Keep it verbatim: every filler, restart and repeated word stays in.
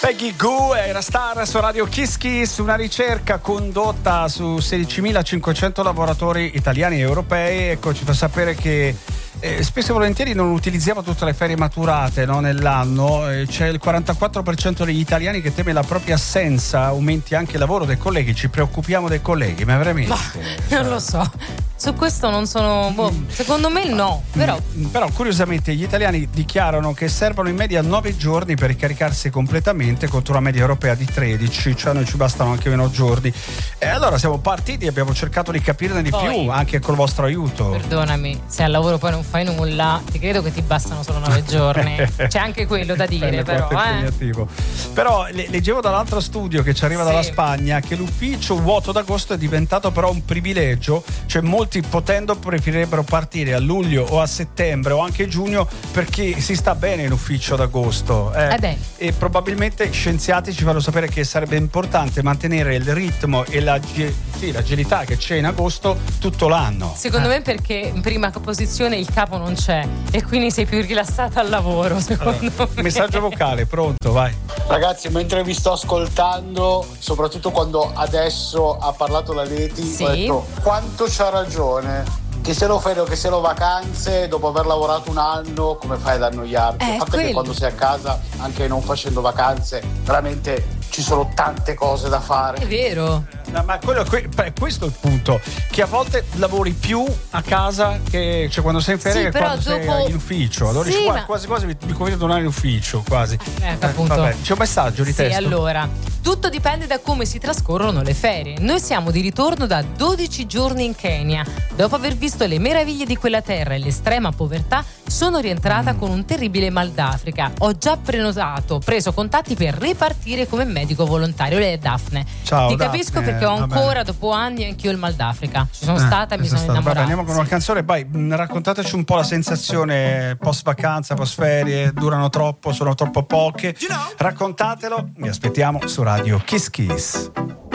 Peggy Gou era star su Radio Kiss Kiss, una ricerca condotta su sedicimilacinquecento lavoratori italiani e europei. Ecco, ci fa sapere che eh, spesso e volentieri non utilizziamo tutte le ferie maturate, no, nell'anno. Eh, c'è il quarantaquattro per cento degli italiani che teme la propria assenza aumenti anche il lavoro dei colleghi. Ci preoccupiamo dei colleghi, ma veramente? Ma, non lo so. Su questo non sono. Boh, secondo me no. Però. Però curiosamente gli italiani dichiarano che servono in media nove giorni per ricaricarsi completamente contro una media europea di tredici, cioè noi ci bastano anche meno giorni. E allora siamo partiti e abbiamo cercato di capirne di Poi, più anche col vostro aiuto. Perdonami, se al lavoro poi non fai nulla, ti credo che ti bastano solo nove giorni. C'è anche quello da dire, però. Eh. Però le, leggevo dall'altro studio che ci arriva sì. dalla Spagna che l'ufficio vuoto d'agosto è diventato però un privilegio, cioè molti potendo preferirebbero partire a luglio o a settembre o anche giugno perché si sta bene in ufficio ad agosto. Eh. Eh beh. E probabilmente scienziati ci fanno sapere che sarebbe importante mantenere il ritmo e la, sì, l'agilità che c'è in agosto tutto l'anno. Secondo eh. me perché in prima posizione il capo non c'è e quindi sei più rilassata al lavoro, secondo allora, me. Messaggio vocale, pronto, vai. Ragazzi, mentre vi sto ascoltando, soprattutto quando adesso ha parlato la Leti, sì. ho detto quanto c'ha ragione. Che se lo ferie o che se lo vacanze, dopo aver lavorato un anno, come fai ad annoiarti? Eh, A parte quello. che quando sei a casa, anche non facendo vacanze, veramente ci sono tante cose da fare. È vero. No, ma quello, que, questo è il punto, che a volte lavori più a casa che cioè quando sei in ferie Sì, che però quando dopo... sei in ufficio. Allora sì, dici, ma... quasi quasi mi, mi conviene tornare in ufficio, quasi. Eh, appunto. Vabbè, c'è un messaggio di sì, testo. allora, tutto dipende da come si trascorrono le ferie. Noi siamo di ritorno da dodici giorni in Kenya. Dopo aver visto le meraviglie di quella terra e l'estrema povertà, sono rientrata mm. con un terribile mal d'Africa. Ho già prenotato, preso contatti per ripartire come medico volontario. Lei è Daphne. Ciao, Ti Daphne, capisco perché ho vabbè. ancora, dopo anni, anch'io il mal d'Africa. Ci sono Eh, stata e mi sono stata. innamorata. Vabbè, andiamo con una canzone, poi mh, raccontateci un po' la sensazione post vacanza, post ferie, durano troppo, sono troppo poche. Raccontatelo, vi aspettiamo su Radio Kiss Kiss.